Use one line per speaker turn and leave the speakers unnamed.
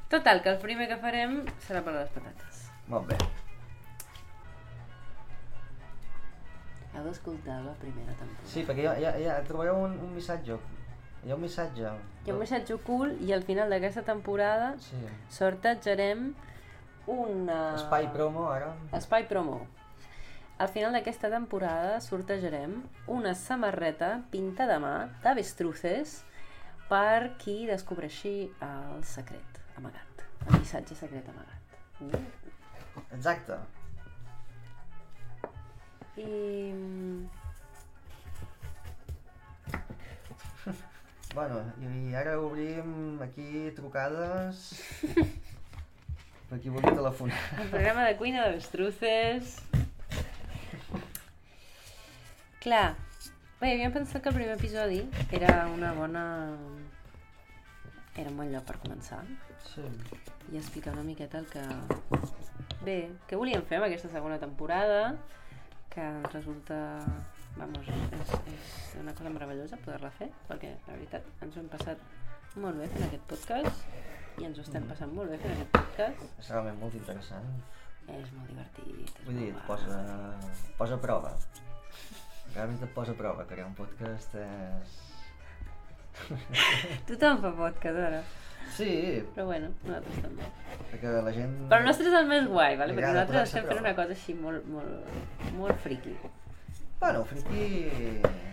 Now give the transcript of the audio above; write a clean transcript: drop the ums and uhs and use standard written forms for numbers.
Total, que el primer que farem serà per les patates.
Molt bé.
Heu d'escoltar la primera temporada.
Sí, perquè ja trobareu un missatge. Hi ha un missatge.
Hi ha un missatge ocult i al final d'aquesta temporada sortejarem una...
Espai promo, ara.
Espai promo. Al final d'aquesta temporada sortejarem una samarreta pintada a mà d'avestruces per qui descobreixi el secret amagat, el missatge secret amagat.
Exacte.
I...
Bueno, i ara obrim aquí trucades per qui vulgui telefonar.
El programa de cuina d'avestruces. Clar, bé, havíem pensat que el primer episodi era una bona... Era un bon lloc per començar.
Sí.
I explicar una miqueta el que... Bé, què volíem fer amb aquesta segona temporada, que resulta... Vamos, és una cosa meravellosa poder-la fer, perquè la veritat ens ho hem passat molt bé fent aquest podcast i ens ho estem passant molt bé fent aquest podcast.
És realment molt interessant.
És molt divertit.
Vull dir, et posa a prova. Realment et posa a prova, crear un podcast és...
Tothom fa podcast ara.
Sí.
Però bueno, nosaltres també.
Perquè la gent...
Però el nostre és el més guai, vale? Perquè nosaltres estem fent una cosa així molt friki.
Bueno, friki...